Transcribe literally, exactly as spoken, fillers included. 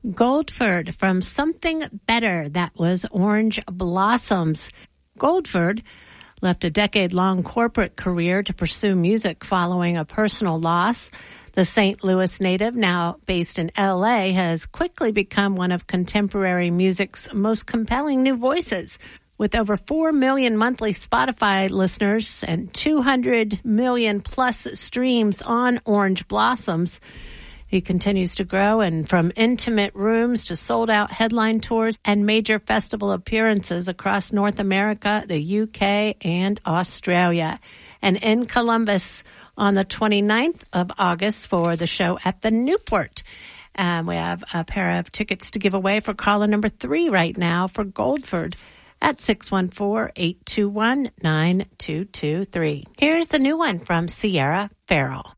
Goldford from Something Better. That was Orange Blossoms. Goldford left a decade-long corporate career to pursue music following a personal loss. The Saint Louis native, now based in L A, has quickly become one of contemporary music's most compelling new voices. With over four million monthly Spotify listeners and two hundred million plus streams on Orange Blossoms, he continues to grow, and from intimate rooms to sold-out headline tours and major festival appearances across North America, the U K, and Australia. And in Columbus on the twenty-ninth of August for the show at the Newport. Um, we have a pair of tickets to give away for caller number three right now for Goldford at six one four, eight two one, nine two two three. Here's the new one from Sierra Farrell.